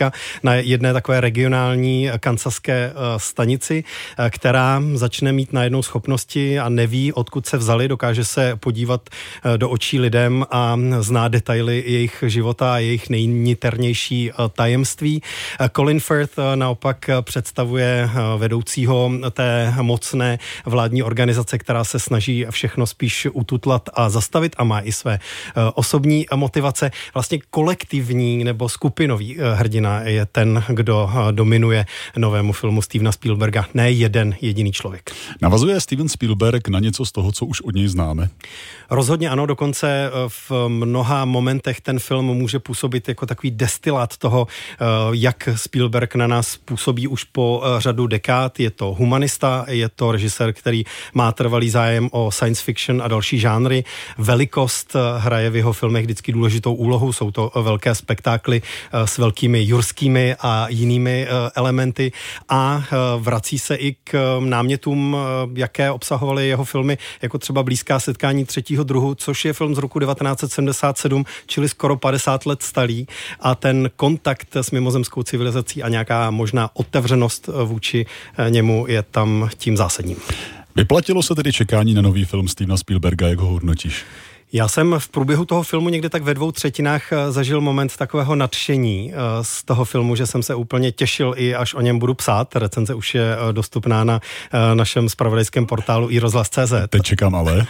dětka na jedné takové regionální kansaské stanici, která začne mít najednou schopnosti a neví, odkud se vzali, dokáže se podívat do očí lidem a zná detaily jejich života a jejich nejniternější tajemství. Colin Firth naopak představuje vedoucího té mocné vládní organizace, která se snaží všechno spíš ututlat a zastavit a má i své osobní motivace. Vlastně kolektivní nebo skupinový hrdina je ten, kdo dominuje novému filmu Stevena Spielberga, ne jeden jediný člověk. Navazuje Steven Spielberg na něco z toho, co už od něj známe? Rozhodně ano, dokonce v mnoha momentech ten film může působit jako takový destilát toho, jak Spielberg na nás působí už po řadu dekád. Je to humanista, je to režisér, který má trvalý zájem o science fiction a další žánry. Velikost hraje v jeho filmech vždycky důležitou úlohu, jsou to velké spektákly s velkými jurskými a jinými elementy a vrací se i k námětům, jaké obsahovaly jeho filmy, jako třeba Blízká setkání třetího druhu, což je film z roku 1977, čili skoro 50 let starý a ten kontakt s mimozemskou civilizací a nějaká možná otevřenost vůči němu je tam tím zásadním. Vyplatilo se tedy čekání na nový film Stevena Spielberga, jak ho hodnotíš? Já jsem v průběhu toho filmu někde tak ve 2/3 zažil moment takového nadšení z toho filmu, že jsem se úplně těšil i až o něm budu psát. Recenze už je dostupná na našem zpravodajském portálu iRozhlas.cz. Teď čekám ale.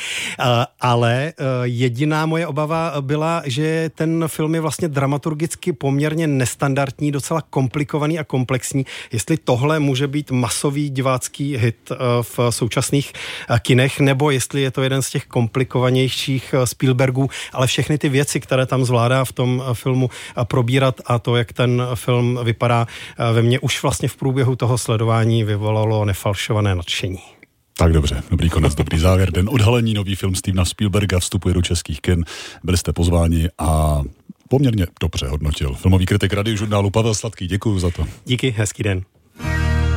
Ale jediná moje obava byla, že ten film je vlastně dramaturgicky poměrně nestandardní, docela komplikovaný a komplexní. Jestli tohle může být masový divácký hit v současných kinech, nebo jestli je to jeden z těch komplikovanějších Spielbergů, ale všechny ty věci, které tam zvládá v tom filmu probírat a to, jak ten film vypadá, ve mně už vlastně v průběhu toho sledování vyvolalo nefalšované nadšení. Tak dobře, dobrý konec, dobrý závěr. Den odhalení, nový film Stevena Spielberga vstupuje do českých kin. Byli jste pozváni a poměrně dobře hodnotil filmový kritik Radiožurnálu Pavel Sladký. Děkuju za to. Díky, hezký den.